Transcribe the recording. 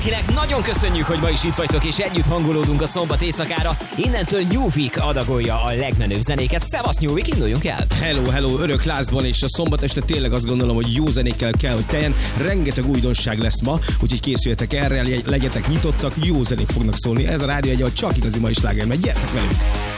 mindenkinek, nagyon köszönjük, hogy ma is itt vagytok, és együtt hangolódunk a szombat éjszakára. Innentől New Week adagolja a legmenőbb zenéket. Szevasz New Week, induljunk el! Hello, örök lázban, és a szombat este tényleg azt gondolom, hogy jó zenékkel kell, hogy teljen. Rengeteg újdonság lesz ma, úgyhogy készüljetek erre, legyetek nyitottak, jó zenék fognak szólni. Ez a rádió egy, ahol csak igazi mai sláger megy, gyertek velünk!